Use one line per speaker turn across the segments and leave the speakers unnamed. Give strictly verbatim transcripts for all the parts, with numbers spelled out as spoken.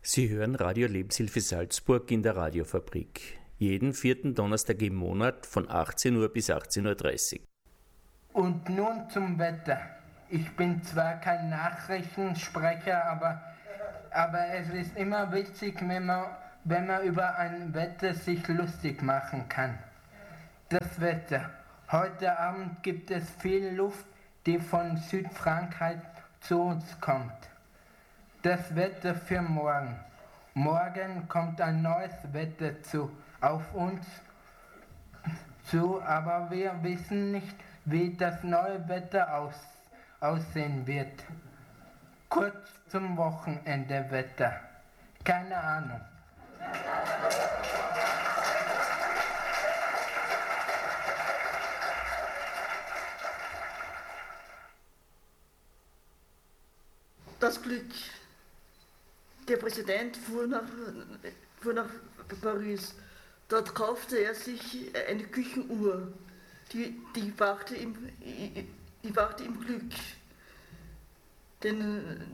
Sie hören Radio Lebenshilfe Salzburg in der Radiofabrik. Jeden vierten Donnerstag im Monat von achtzehn Uhr bis achtzehn Uhr dreißig.
Und nun zum Wetter. Ich bin zwar kein Nachrichtensprecher, aber, aber es ist immer witzig, wenn man, wenn man über ein Wetter sich lustig machen kann. Das Wetter. Heute Abend gibt es viel Luft, die von Südfrankreich zu uns kommt. Das Wetter für morgen. Morgen kommt ein neues Wetter zu, auf uns zu, aber wir wissen nicht, wie das neue Wetter aus, aussehen wird. Kurz zum Wochenende Wetter. Keine Ahnung.
Das Glück. Der Präsident fuhr nach, fuhr nach Paris. Dort kaufte er sich eine Küchenuhr, die, die, brachte, ihm, die brachte ihm Glück. Denn,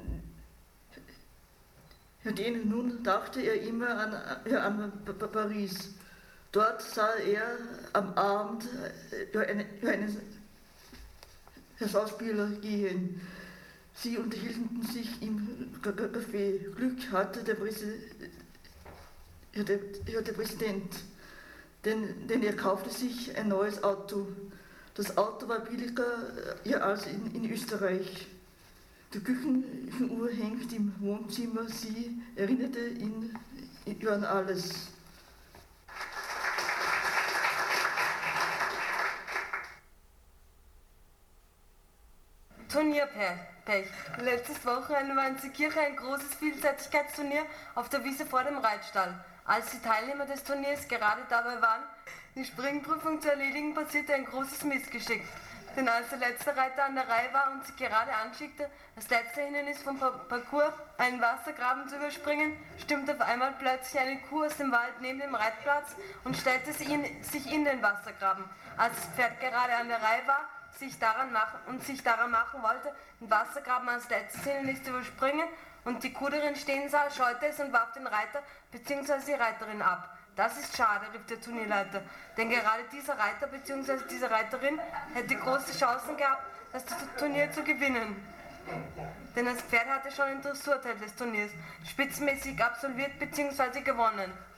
denn nun dachte er immer an, an Paris. Dort sah er am Abend einen, einen Schauspieler gehen. Sie unterhielten sich im Café. Glück hatte der, Präsi ja, der, ja, der Präsident, denn, denn er kaufte sich ein neues Auto. Das Auto war billiger ja, als in, in Österreich. Die Küchenuhr hängt im Wohnzimmer. Sie erinnerte ihn, ihn an alles.
Turnierpech. Letztes Wochenende war in Seekirch ein großes Vielseitigkeitsturnier auf der Wiese vor dem Reitstall. Als die Teilnehmer des Turniers gerade dabei waren, die Springprüfung zu erledigen, passierte ein großes Missgeschick. Denn als der letzte Reiter an der Reihe war und sich gerade anschickte, das letzte Hindernis vom Parcours, einen Wassergraben zu überspringen, stimmte auf einmal plötzlich eine Kuh aus dem Wald neben dem Reitplatz und stellte sich in, sich in den Wassergraben. Als das Pferd gerade an der Reihe war, sich daran machen und sich daran machen wollte, den Wassergraben als letztes Hindernis zu überspringen und die Kuh darin stehen sah, scheute es und warf den Reiter bzw. die Reiterin ab. Das ist schade, rief der Turnierleiter, denn gerade dieser Reiter bzw. diese Reiterin hätte große Chancen gehabt, das Turnier zu gewinnen. Denn das Pferd hatte schon den Dressurteil des Turniers spitzenmäßig absolviert bzw. gewonnen.